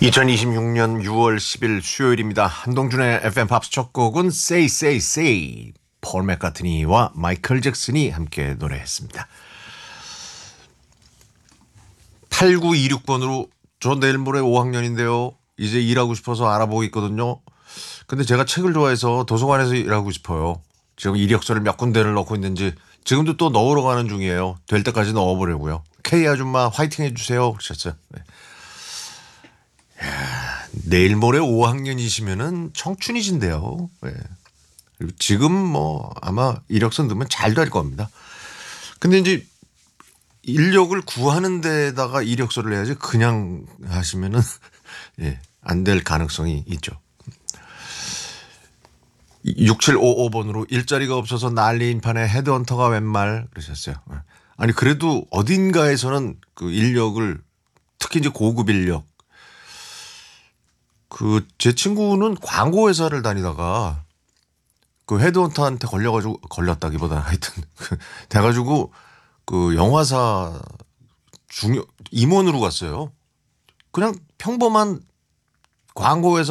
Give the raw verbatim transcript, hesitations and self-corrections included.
이천이십육 년 유월 십일 수요일입니다. 한동준의 에프엠 팝스 첫 곡은 Say Say Say 폴 맥카트니와 마이클 잭슨이 함께 노래했습니다. 팔구이육 번으로 저 내일 모레 오 학년인데요. 이제 일하고 싶어서 알아보고 있거든요. 근데 제가 책을 좋아해서 도서관에서 일하고 싶어요. 지금 이력서를 몇 군데를 넣고 있는지 지금도 또 넣으러 가는 중이에요. 될 때까지 넣어보려고요. K 아줌마 화이팅 해주세요. 그러셨어요. 네. 내일 모레 오 학년이시면은 청춘이신데요. 네. 그리고 지금 뭐 아마 이력서 넣으면 잘 될 겁니다. 근데 이제 인력을 구하는 데다가 이력서를 내야지 그냥 하시면은 예, 안 될 가능성이 있죠. 육칠오오 번으로 일자리가 없어서 난리인 판에 헤드헌터가 웬 말 그러셨어요. 아니 그래도 어딘가에서는 그 인력을 특히 이제 고급 인력 그 제 친구는 광고 회사를 다니다가 그 헤드헌터한테 걸려가지고 걸렸다기보다는 하여튼 돼가지고 그 영화사 중요 임원으로 갔어요. 그냥 평범한 광고 회사